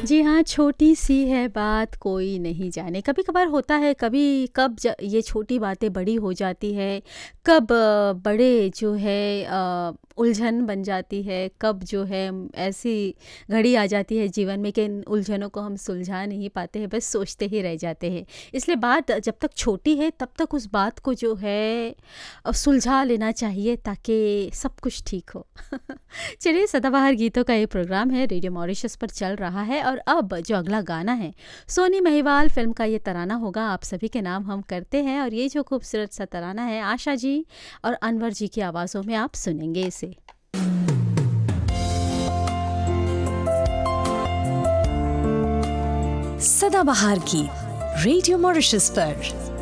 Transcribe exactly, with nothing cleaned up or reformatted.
जी हाँ, छोटी-सी है बात कोई नहीं जाने। कभी-कभार होता है, कभी कब ज ये छोटी बातें बड़ी हो जाती है, कब अ, बड़े जो है अ, उलझन बन जाती है, कब जो है म, ऐसी घड़ी आ जाती है जीवन में कि इन उलझनों को हम सुलझा नहीं पाते हैं, बस सोचते ही रह जाते हैं। इसलिए बात जब तक छोटी है, तब तक उस बात को जो है अ, सुलझा लेना चाहिए ताकि सब कुछ ठीक हो। चलिए, सदाबहार गीतों का ये प्रोग्राम है, रेडियो मॉरिशस पर चल रहा है और अब जो अगला गाना है, सोनी महिवाल फिल्म का ये तराना होगा, आप सभी के नाम हम करते हैं और ये जो खूबसूरत सा तराना है, आशा जी और अनवर जी की आवाज़ों में आप सुनेंगे इसे। सदाबहार की रेडियो मॉरिशस पर।